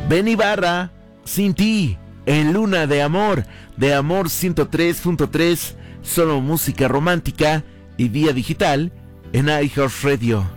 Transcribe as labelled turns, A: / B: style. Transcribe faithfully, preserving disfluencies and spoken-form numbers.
A: Ben Ibarra, Sin Ti, en Luna de Amor, de Amor ciento tres punto tres, solo música romántica y vía digital en iHeartRadio.